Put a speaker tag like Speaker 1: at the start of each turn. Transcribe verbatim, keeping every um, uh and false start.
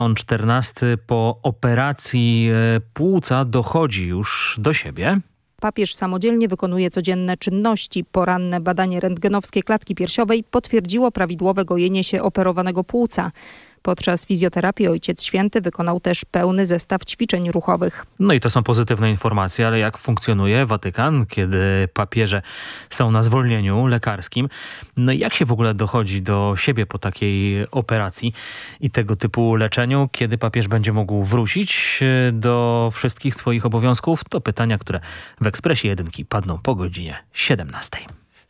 Speaker 1: Leon czternasty po operacji płuca dochodzi już do siebie.
Speaker 2: Papież samodzielnie wykonuje codzienne czynności. Poranne badanie rentgenowskie klatki piersiowej potwierdziło prawidłowe gojenie się operowanego płuca. Podczas fizjoterapii Ojciec Święty wykonał też pełny zestaw ćwiczeń ruchowych.
Speaker 1: No i to są pozytywne informacje, ale jak funkcjonuje Watykan, kiedy papieże są na zwolnieniu lekarskim? No i jak się w ogóle dochodzi do siebie po takiej operacji i tego typu leczeniu? Kiedy papież będzie mógł wrócić do wszystkich swoich obowiązków? To pytania, które w Ekspresie Jedynki padną po godzinie siedemnastej.